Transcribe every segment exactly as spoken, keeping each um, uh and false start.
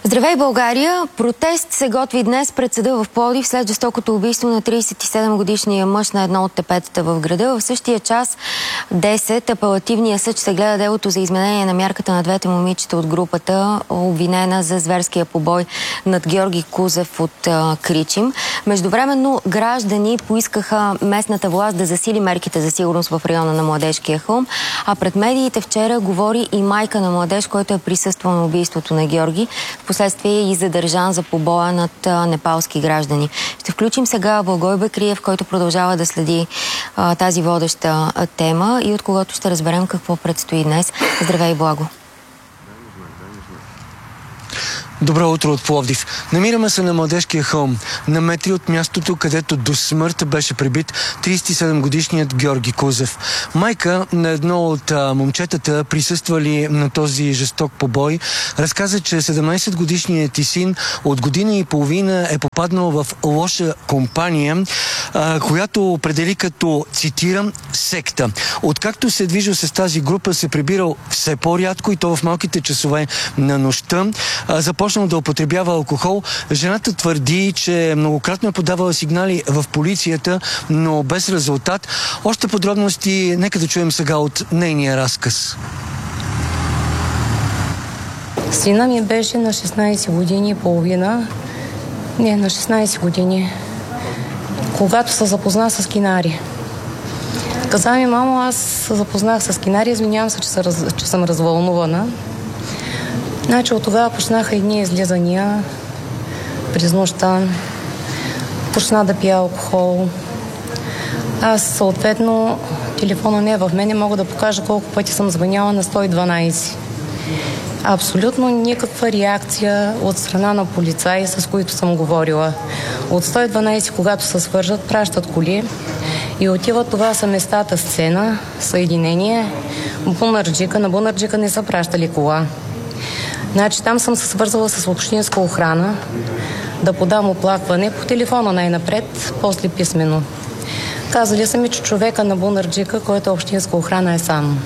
Здравей, България! Протест се готви днес пред съда в Пловдив след жестокото убийство на тридесет и седем годишния мъж на едно от тепетата в града. В същия час десет апелативния съд ще гледа делото за изменение на мярката на двете момичета от групата, обвинена за зверския побой над Георги Кузев от а, Кричим. Междувременно граждани поискаха местната власт да засили мерките за сигурност в района на Младежкия хълм, а пред медиите вчера говори и майка на младеж, който е присъствал на убийството на Георги. Впоследствие е и задържан за побоя над а, непалски граждани. Ще включим сега Благой Бекриев, който продължава да следи а, тази водеща а, тема и от когото ще разберем какво предстои днес. Здравей, Благо! Добро утро от Пловдив. Намираме се на Младежкия хълм, на метри от мястото, където до смърт беше прибит тридесет и седем годишният Георги Кузев. Майка на едно от а, момчетата, присъствали на този жесток побой, разказа, че седемнадесет годишният ти син от година и половина е попаднал в лоша компания, а, която определи като, цитирам, секта. Откакто се е движил с тази група, се прибирал все по-рядко и то в малките часове на нощта. А, започнал да употребява алкохол. Жената твърди, че многократно е подавала сигнали в полицията, но без резултат. Още подробности нека да чуем сега от нейния разказ. Сина ми беше на шестнадесет години и половина. Не, на шестнадесет години. Когато се запозна с кинари. Каза ми: мамо, аз се запознах с кинари, извинявам се, че, са, че съм развълнувана. Значи от тогава почнаха едни излизания през нощта. Почна да пия алкохол. Аз съответно, телефона не е в мене, мога да покажа колко пъти съм звъняла на сто и дванадесет. Абсолютно никаква реакция от страна на полицаи, с които съм говорила. От сто и дванадесет, когато се свържат, пращат коли и отиват. Това са местата Сцена, Съединение, Бунарджика. На Бунарджика не са пращали кола. Значи там съм се свързала с общинска охрана да подам оплакване по телефона най-напред, после писмено. Казали са ми, че човека на Бунарджика, който е общинска охрана, е сам.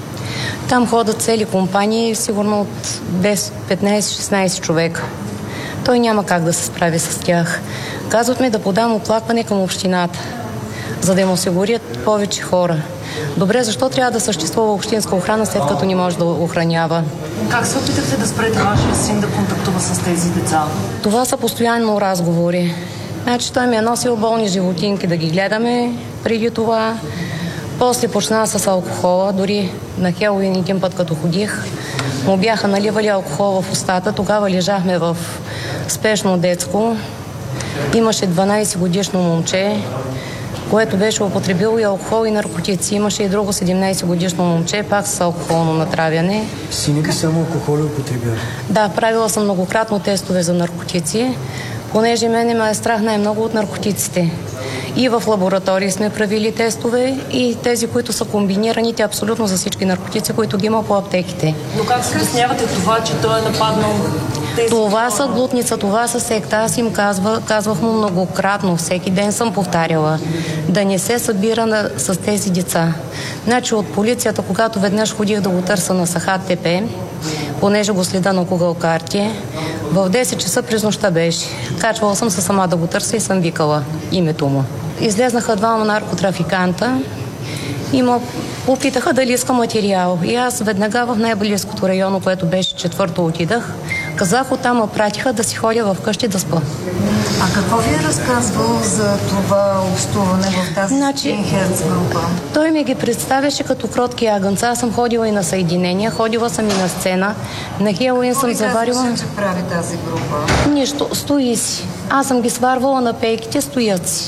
Там ходят цели компании, сигурно от петнадесет-шестнадесет човека. Той няма как да се справи с тях. Казват ми да подам оплакване към общината, за да им осигурят повече хора. Добре, защо трябва да съществува общинска охрана, след като не може да охранява? Как се опитахте да спрете вашия син да контактува с тези деца? Това са постоянно разговори. Значи той ми е носил болни животинки да ги гледаме преди това. После почна с алкохола, дори на Хелуин един път като ходих, му бяха наливали алкохол в устата. Тогава лежахме в спешно детско. Имаше дванадесет годишно момче, което беше употребило и алкохол и наркотици. Имаше и друго седемнадесет годишно момче, пак с алкохолно натравяне. Сина ти само алкохол употребява? Да, правила съм многократно тестове за наркотици, понеже мене ме е страх най-много от наркотиците. И в лаборатории сме правили тестове, и тези, които са комбинираните абсолютно за всички наркотици, които ги има по аптеките. Но как се обяснявате това, че той е нападнал тези? Това са глутница, това са секта. Аз им казва, казвах му многократно, всеки ден съм повтаряла, да не се събира на, с тези деца. Значи от полицията, когато веднъж ходих да го търся на Сахат ТП, понеже го следа на Google карти, в десет часа през нощта беше. Качвала съм се сама да го търся и съм викала името му. Излезнаха двама наркотрафиканта и ме попитаха дали иска материал. И аз веднага в най-близкото районо, което беше четвърто, отидах. Казах, оттам ме пратиха да си ходя в къщи да спа. А какво ви е разказвал за това общуване в тази значи, Skinheads група? Той ми ги представяше като кротки агънца. Аз съм ходила и на Съединения, ходила съм и на Сцена. На Хелуин съм заварила... Какво ви казваше, че прави тази група? Нищо, стои си. Аз съм ги сварвала на пейките, стоят си.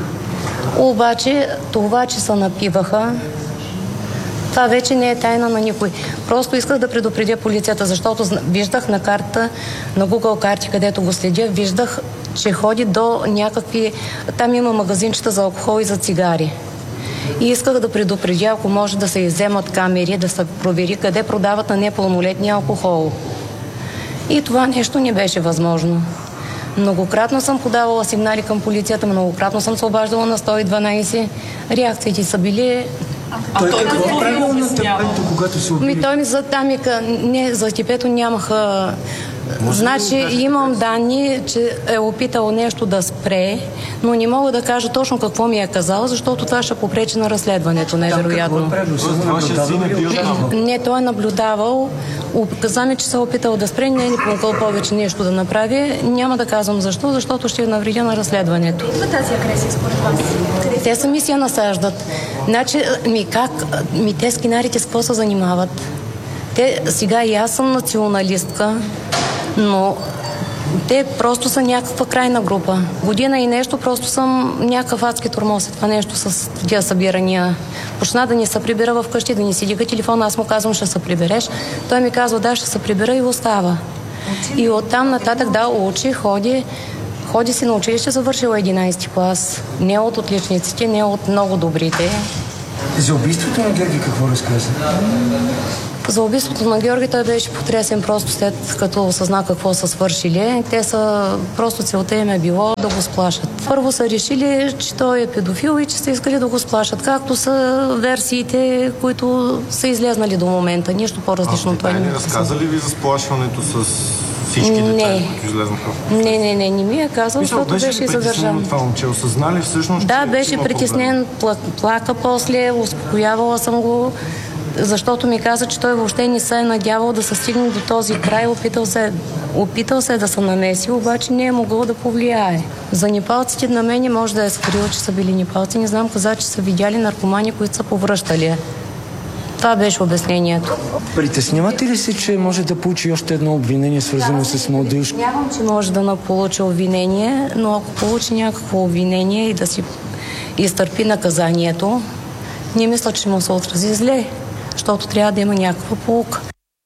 Обаче това, че се напиваха, това вече не е тайна на никой. Просто исках да предупредя полицията, защото виждах на карта, на Google карти, където го следя, виждах, че ходи до някакви... Там има магазинчета за алкохол и за цигари. И исках да предупредя, ако може да се изземат камери, да се провери къде продават на непълнолетни алкохол. И това нещо не беше възможно. Многократно съм подавала сигнали към полицията, многократно съм се обаждала на сто и дванадесет. Реакциите са били А той, той какво правил на тепето, когато се убили? Ми той ми за тамика, не, за тепето нямаха Значи имам данни, че е опитал нещо да спре, но не мога да кажа точно какво ми е казал, защото това ще попречи на разследването, невероятно. Не, той е наблюдавал. Каза ми, че се е опитал да спре, не е ни помогъл повече нещо да направи. Няма да казвам защо, защото ще навредя на разследването. Идва тази агресия според вас? Те сами си я насаждат. Значи, ми как? Ми те скинарите с какво се занимават? Те, сега и аз съм националистка, но те просто са някаква крайна група. Година и нещо, просто съм някакъв адски тормоз. Това нещо с тия събирания. Почна да ни се прибира в къщи, да ни си дига телефона, аз му казвам, ще се прибереш. Той ми казва, да, ще се прибера и остава. И оттам нататък, да, учи, ходи. Ходи си на училище, завършила единайсети клас. Не от отличниците, не от много добрите. За убийството на Георги какво разказа? За убийството на Георги той беше потресен просто след като осъзна какво са свършили. Те са, просто целта им е било да го сплашат. Първо са решили, че той е педофил и че са искали да го сплашат, както са версиите, които са излезнали до момента. Нищо по-различно. А, той не разказа ли ви за сплашването с всички деца, които излезнаха? Не, не, не, не ми е казал, защото беше, беше задържан. Това момче осъзнали всъщност? Да, беше притеснен, плака после, успокоявала съм го, защото ми каза, че той въобще не се е надявал да се стигне до този край. Опитал се, опитал се да се намеси, обаче не е могъл да повлияе. За непалците на мен може да е скрил, че са били непалци. Не знам, каза, че са видяли наркомани, които са повръщали. Това беше обяснението. Притеснявате ли се, че може да получи още едно обвинение, свързано с младежко? Нямам, че може да получи обвинение, но ако получи някакво обвинение и да си изтърпи наказанието, не мисля, че му се отрази зле, защото трябва да има някаква поука.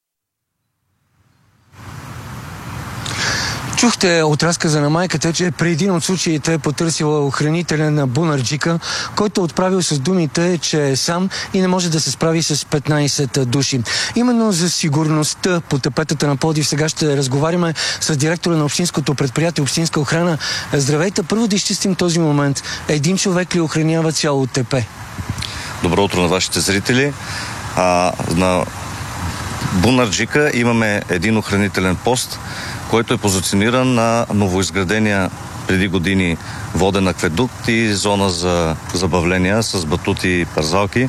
Чухте от разказа на майката, че при един от случаите е потърсила охранителя на Бунарджика, който е отправил с думите, че е сам и не може да се справи с петнайсет души. Именно за сигурността по тапетата на Пловдив сега ще разговаряме с директора на общинското предприятие Общинска охрана. Здравейте, първо да изчистим този момент. Един човек ли охранява цяло ТП? Добро утро на вашите зрители. А, на Бунарджика имаме един охранителен пост, който е позициониран на новоизградения преди години воден акведукт и зона за забавления с батути и парзалки.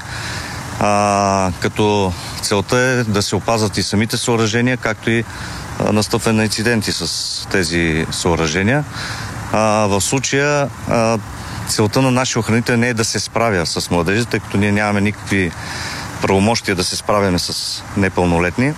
А, като целта е да се опазват и самите съоръжения, както и а, настъпване на инциденти с тези съоръжения. А, в случая а, целта на нашия охранител не е да се справя с младежите, тъй като ние нямаме никакви правомощия да се справяме с непълнолетни.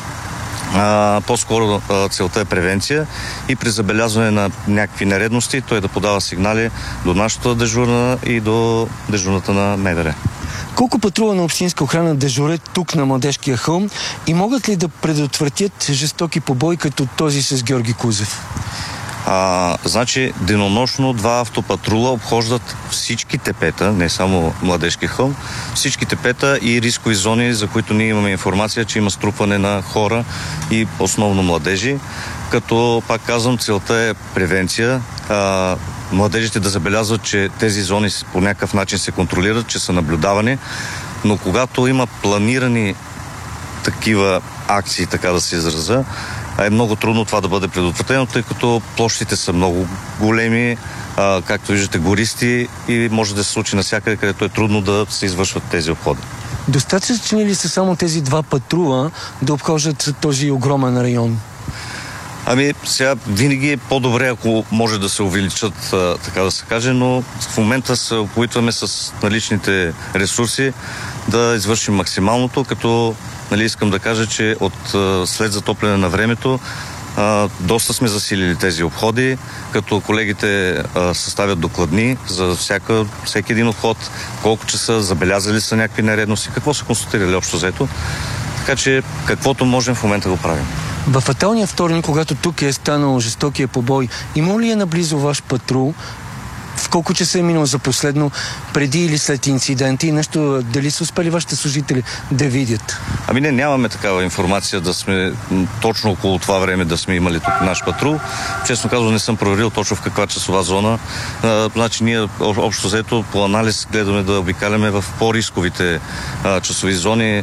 А, по-скоро а, целта е превенция и при забелязване на някакви нередности той да подава сигнали до нашата дежурна и до дежурната на МВР. Колко патрула на общинска охрана дежурят тук на Младежкия хълм и могат ли да предотвратят жестоки побои като този с Георги Кузев? А, значи, денонощно два автопатрула обхождат всички тепета, не само Младежки хълм, всички тепета и рискови зони, за които ние имаме информация, че има струпване на хора и основно младежи. Като, пак казвам, целта е превенция. А, младежите да забелязват, че тези зони по някакъв начин се контролират, че са наблюдавани, но когато има планирани такива акции, така да се изразя, е много трудно това да бъде предотвратено, тъй като площите са много големи, а, както виждате, гористи и може да се случи навсякъде, където е трудно да се извършват тези обходи. Достатъчни ли са само тези два патрула да обхождат този огромен район? Ами, сега винаги е по-добре, ако може да се увеличат, а, така да се каже, но в момента се опитваме с наличните ресурси да извършим максималното, като нали, искам да кажа, че от а, след затопляне на времето а, доста сме засилили тези обходи, като колегите а, съставят докладни за всяка, всеки един обход, колко часа, забелязали са някакви нередности, какво са констатирали общо взето. Така че каквото можем в момента го правим. В фаталния вторник, когато тук е станал жестокия побой, има ли е наблизо ваш патрул? В колко часа е минал за последно, преди или след инциденти? Нещо, дали са успели вашите служители да видят? Ами не, нямаме такава информация да сме точно около това време да сме имали тук наш патрул. Честно казвам, не съм проверил точно в каква часова зона. А, значи ние общо взето по анализ гледаме да обикаляме в по-рисковите а, часови зони.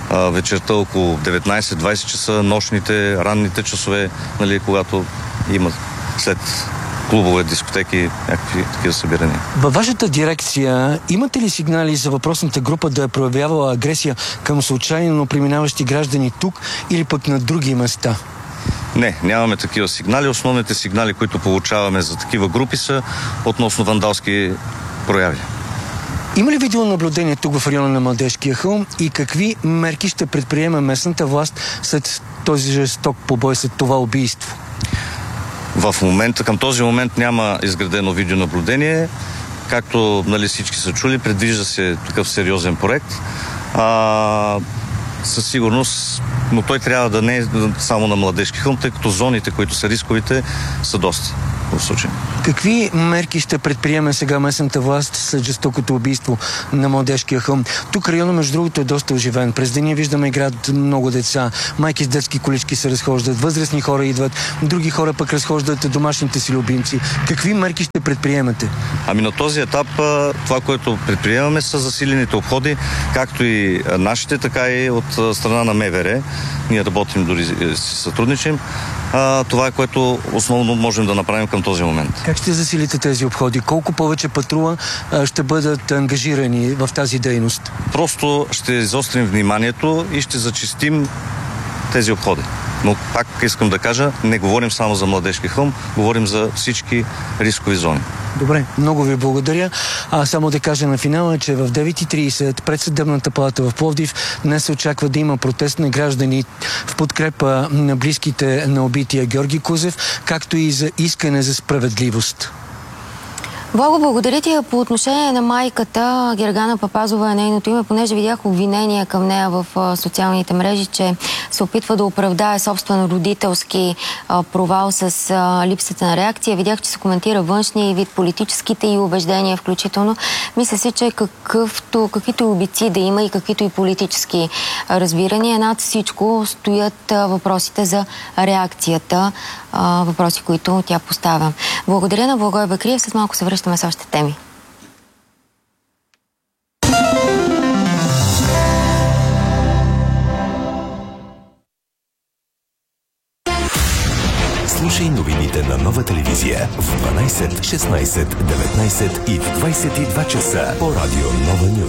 а, вечерта около деветнайсет-двайсет часа, нощните, ранните часове, нали, когато има след клубове, дискотеки, някакви такива събирания. Във вашата дирекция имате ли сигнали за въпросната група да е проявявала агресия към случайно преминаващи граждани тук или пък на други места? Не, нямаме такива сигнали. Основните сигнали, които получаваме за такива групи, са относно вандалски прояви. Има ли видеонаблюдение тук в района на Младежкия хълм и какви мерки ще предприема местната власт след този жесток побой, след това убийство? В момента, към този момент няма изградено видеонаблюдение. Както, нали, всички са чули, предвижда се такъв сериозен проект. А, със сигурност, но той трябва да не е само на Младежки хълм, тъй като зоните, които са рисковите, са доста в случая. Какви мерки ще предприеме сега местната власт след жестокото убийство на Младежкия хълм? Тук района, между другото, е доста оживен. През деня виждаме играят много деца, майки с детски колички се разхождат, възрастни хора идват, други хора пък разхождат домашните си любимци. Какви мерки ще предприемете? Ами на този етап това, което предприемаме, са засилените обходи, както и нашите, така и от страна на МВР. Ние работим, дори си сътрудничим. А, това е, което основно можем да направим към този момент. Как ще засилите тези обходи? Колко повече патрула а, ще бъдат ангажирани в тази дейност? Просто ще изострим вниманието и ще зачистим тези обходи. Но пак искам да кажа, не говорим само за Младежки хълм, говорим за всички рискови зони. Добре, много ви благодаря. А само да кажа на финала, че в девет и трийсет пред Съдебната палата в Пловдив днес се очаква да има протест на граждани в подкрепа на близките на убития Георги Кузев, както и за искане за справедливост. Благо, благодаря ти. По отношение на майката, Гергана Папазова е нейното име, понеже видях обвинения към нея в а, социалните мрежи, че се опитва да оправдае собствен родителски а, провал с а, липсата на реакция. Видях, че се коментира външния вид, политическите и убеждения включително. Мисля си, че какъвто, каквито и обици да има и каквито и политически а, разбирания, над всичко стоят а, въпросите за реакцията, а, въпроси, които тя поставя. Благодаря на Благой Бакриев. След малко се връщаме с още теми. Слушай новините на Нова телевизия в дванайсет, шестнайсет, деветнайсет и в двайсет и два часа по радио Нова Нюз.